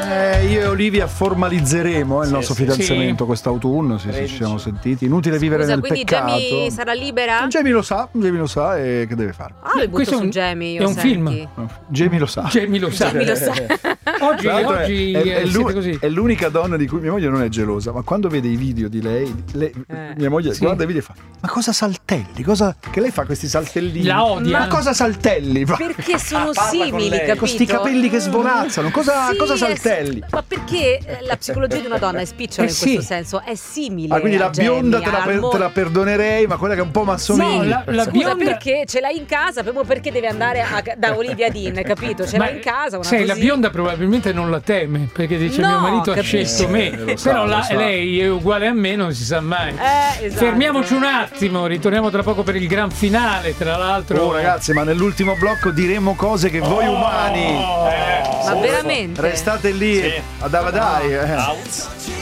Io e Olivia formalizzeremo il nostro fidanzamento quest'autunno. Sì, ci siamo sentiti. Inutile vivere nel quindi peccato. Jamie sarà libera? Jamie lo sa e che deve fare? Ah, lo butto su Jamie. È un film. Jamie lo sa. Jamie lo sa. Oggi siete così. È l'unica donna di cui mia moglie non è gelosa, ma quando vede i video di lei mia moglie guarda i video e fa: ma cosa saltelli? Che lei fa questi saltellini? La odia. Ma cosa saltelli? Perché sono simili, capito? Con questi capelli che svolazzano. Cosa saltelli? Ma perché la psicologia di una donna è spicciola in questo senso, è simile. Ah, quindi la bionda Jamie, te la perdonerei, ma quella che è un po' massomiglia. No, la bionda perché ce l'hai in casa, proprio perché deve andare da Olivia Dean, capito? Ce l'hai in casa una così. La bionda probabilmente non la teme, perché dice mio marito ha scelto me. Però lei è uguale a me, non si sa mai. Esatto. Fermiamoci un attimo, ritorniamo tra poco per il gran finale, tra l'altro. Oh ragazzi, ma nell'ultimo blocco diremo cose che voi umani ma veramente restate lì a Davadai.